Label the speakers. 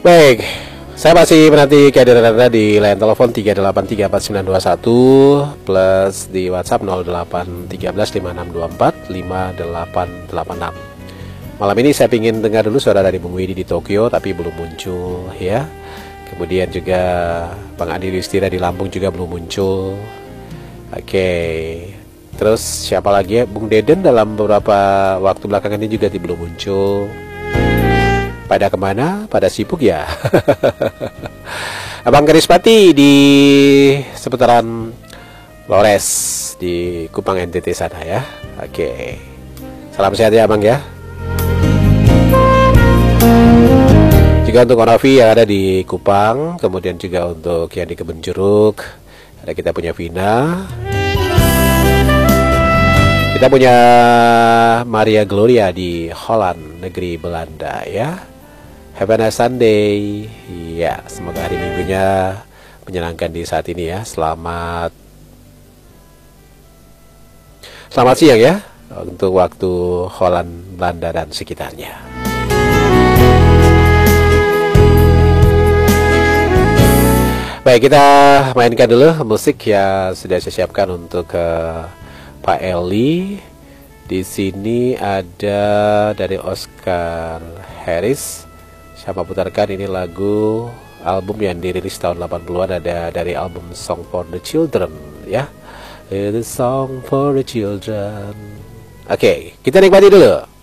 Speaker 1: Baik, saya masih menanti kehadiran Anda di line telepon 3834921 plus di WhatsApp 081356245886. Malam ini saya ingin dengar dulu suara dari Bung Widi di Tokyo tapi belum muncul ya. Kemudian juga Bang Andi Listira di Lampung juga belum muncul. Oke. Terus siapa lagi ya? Bung Deden dalam beberapa waktu belakangan ini juga belum muncul. Pada kemana? Pada sibuk ya. Abang Karispati di seputaran Flores di Kupang NTT sana ya. Oke. Salam sehat ya Abang ya. Juga untuk Onovi yang ada di Kupang, kemudian juga untuk yang di Kebun Jeruk, ada kita punya Vina. Kita punya Maria Gloria di Holland, negeri Belanda ya. Have a nice Sunday. Ya, semoga hari Minggunya menyenangkan di saat ini ya. Selamat siang ya untuk waktu Holland, Belanda dan sekitarnya. Baik, kita mainkan dulu musik yang sudah saya siapkan untuk Pak Eli. Di sini ada dari Oscar Harris. Siapa putarkan ini lagu album yang dirilis tahun 80-an, ada dari album Song for the Children ya. The Song for the Children. Oke, kita nikmati dulu.